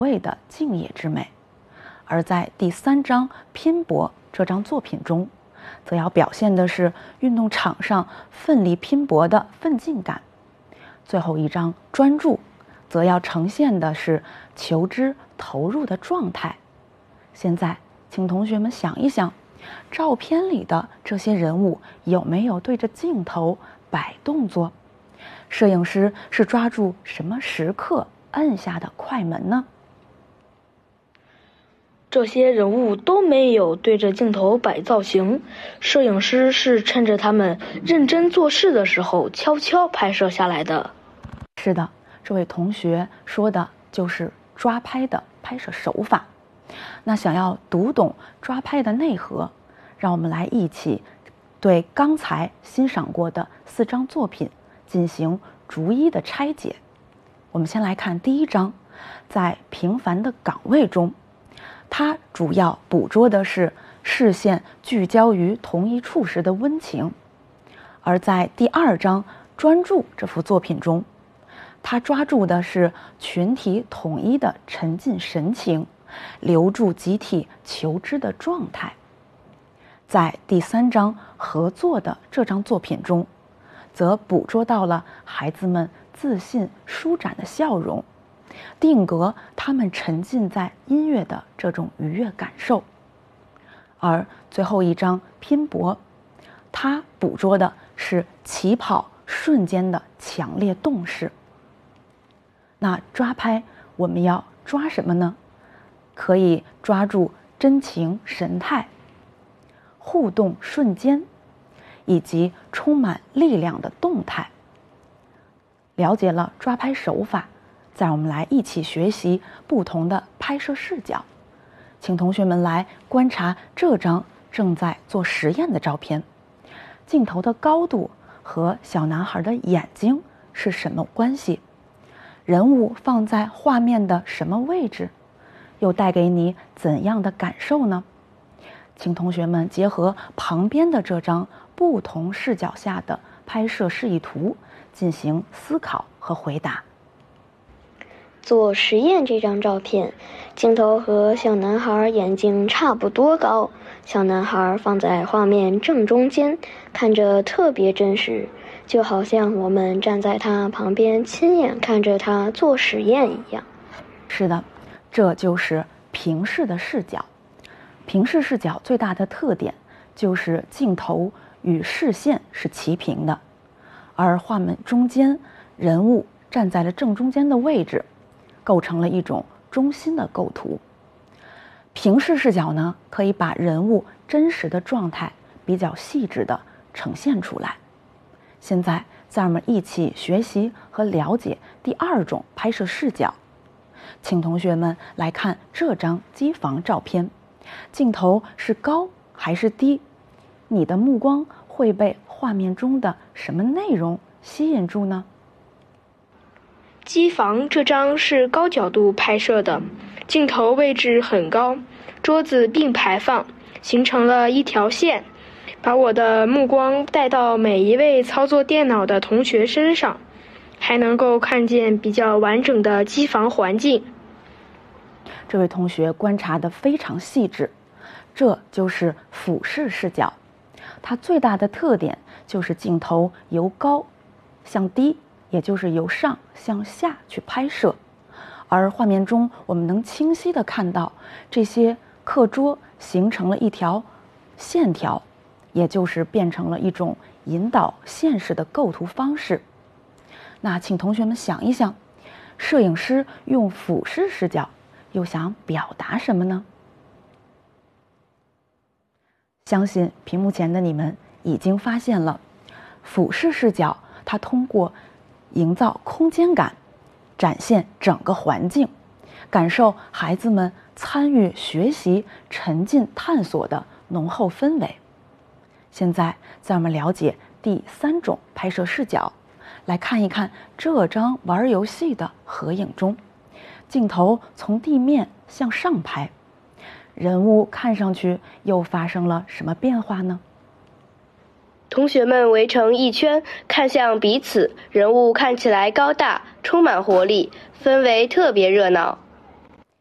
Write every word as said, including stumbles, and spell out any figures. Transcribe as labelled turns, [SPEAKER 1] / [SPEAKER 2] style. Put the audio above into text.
[SPEAKER 1] 谓的静野之美。而在第三章拼搏这张作品中，则要表现的是运动场上奋力拼搏的奋进感。最后一章专注，则要呈现的是求知投入的状态。现在，请同学们想一想，照片里的这些人物有没有对着镜头摆动作？摄影师是抓住什么时刻按下的快门呢？
[SPEAKER 2] 这些人物都没有对着镜头摆造型，摄影师是趁着他们认真做事的时候悄悄拍摄下来的。
[SPEAKER 1] 是的，这位同学说的就是抓拍的拍摄手法。那想要读懂抓拍的内核，让我们来一起对刚才欣赏过的四张作品进行逐一的拆解。我们先来看第一章，在平凡的岗位中，它主要捕捉的是视线聚焦于同一处时的温情。而在第二章专注这幅作品中，它抓住的是群体统一的沉浸神情，留住集体求知的状态。在第三章合作的这张作品中，则捕捉到了孩子们自信舒展的笑容，定格他们沉浸在音乐的这种愉悦感受。而最后一章拼搏，它捕捉的是起跑瞬间的强烈动势。那抓拍我们要抓什么呢？可以抓住真情神态、互动瞬间，以及充满力量的动态。了解了抓拍手法，再让我们来一起学习不同的拍摄视角。请同学们来观察这张正在做实验的照片，镜头的高度和小男孩的眼睛是什么关系？人物放在画面的什么位置，又带给你怎样的感受呢？请同学们结合旁边的这张不同视角下的拍摄示意图进行思考和回答。
[SPEAKER 3] 做实验这张照片，镜头和小男孩眼睛差不多高，小男孩放在画面正中间，看着特别真实，就好像我们站在他旁边亲眼看着他做实验一样。
[SPEAKER 1] 是的，这就是平视的视角。平视视角最大的特点就是镜头与视线是齐平的，而画面中间人物站在了正中间的位置，构成了一种中心的构图。平视视角呢，可以把人物真实的状态比较细致地呈现出来。现在，在我们一起学习和了解第二种拍摄视角。请同学们来看这张机房照片，镜头是高还是低？你的目光会被画面中的什么内容吸引住呢？
[SPEAKER 2] 机房这张是高角度拍摄的，镜头位置很高，桌子并排放，形成了一条线，把我的目光带到每一位操作电脑的同学身上，还能够看见比较完整的机房环境。
[SPEAKER 1] 这位同学观察得非常细致，这就是俯视视角。它最大的特点就是镜头由高向低，也就是由上向下去拍摄，而画面中我们能清晰地看到这些课桌形成了一条线条，也就是变成了一种引导线式的构图方式。那请同学们想一想，摄影师用俯视视角又想表达什么呢？相信屏幕前的你们已经发现了，俯视视角它通过营造空间感，展现整个环境，感受孩子们参与学习、沉浸探索的浓厚氛围。现在，在我们了解第三种拍摄视角，来看一看这张玩游戏的合影中，镜头从地面向上拍，人物看上去又发生了什么变化呢？
[SPEAKER 4] 同学们围成一圈，看向彼此，人物看起来高大，充满活力，氛围特别热闹。